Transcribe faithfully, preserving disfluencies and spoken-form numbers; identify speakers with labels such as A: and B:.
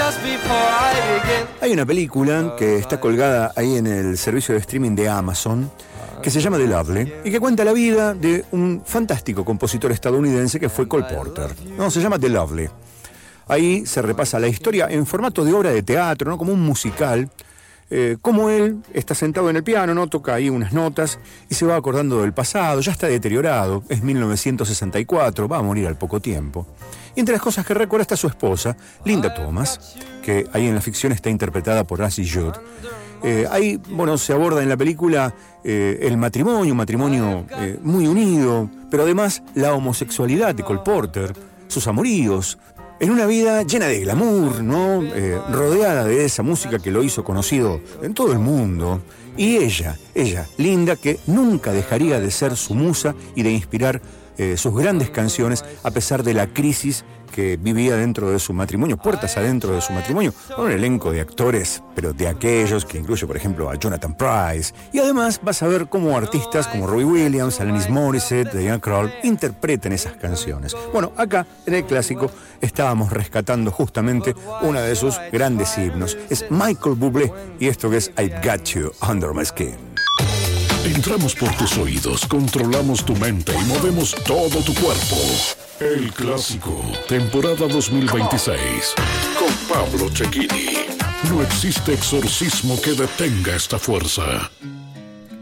A: Hay una película que está colgada ahí en el servicio de streaming de Amazon que se llama The Lovely y que cuenta la vida de un fantástico compositor estadounidense que fue Cole Porter. No, se llama The Lovely. Ahí se repasa la historia en formato de obra de teatro, ¿no? Como un musical. Eh, como él está sentado en el piano, ¿no? Toca ahí unas notas y se va acordando del pasado. Ya está deteriorado, es mil novecientos sesenta y cuatro, va a morir al poco tiempo. Y entre las cosas que recuerda está su esposa, Linda Thomas, que ahí en la ficción está interpretada por Ashley Judd. Eh, ahí, bueno, se aborda en la película eh, el matrimonio, un matrimonio eh, muy unido, pero además la homosexualidad de Cole Porter, sus amoríos, en una vida llena de glamour, ¿no? Eh, rodeada de esa música que lo hizo conocido en todo el mundo. Y ella, ella, Linda, que nunca dejaría de ser su musa y de inspirar eh, sus grandes canciones a pesar de la crisis que vivía dentro de su matrimonio, puertas adentro de su matrimonio, con un elenco de actores, pero de aquellos que incluye, por ejemplo, a Jonathan Pryce. Y además vas a ver cómo artistas como Robbie Williams, Alanis Morissette, Diana Krall interpretan esas canciones. Bueno, acá, en el clásico, estábamos rescatando justamente uno de sus grandes himnos. Es Michael Bublé y esto que es I've Got You Under My Skin.
B: Entramos por tus oídos, controlamos tu mente y movemos todo tu cuerpo. El Clásico, temporada dos mil veintiséis, con Pablo Cecchini. No existe exorcismo que detenga esta fuerza.